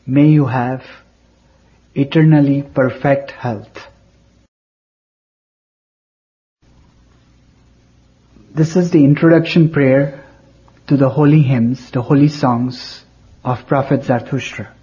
may you have eternally perfect health. This is the introduction prayer to the holy hymns, the holy songs of Prophet Zarathustra.